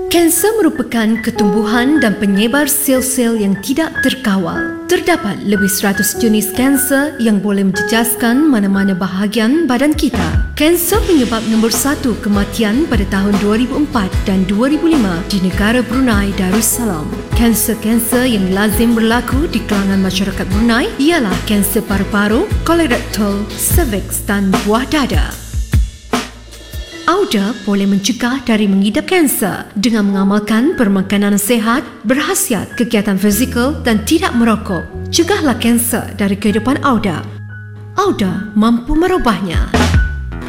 Kanser merupakan ketumbuhan dan penyebar sel-sel yang tidak terkawal. Terdapat lebih 100 jenis kanser yang boleh menjejaskan mana-mana bahagian badan kita. Kanser penyebab nombor 1 kematian pada tahun 2004 dan 2005 di negara Brunei Darussalam. Kanser-kanser yang lazim berlaku di kalangan masyarakat Brunei ialah kanser paru-paru, kolorektal, cervix dan buah dada. Auda boleh mencegah dari mengidap kanser dengan mengamalkan permakanan sihat, berkhasiat kegiatan fizikal dan tidak merokok. Cegahlah kanser dari kehidupan Auda. Auda mampu merubahnya.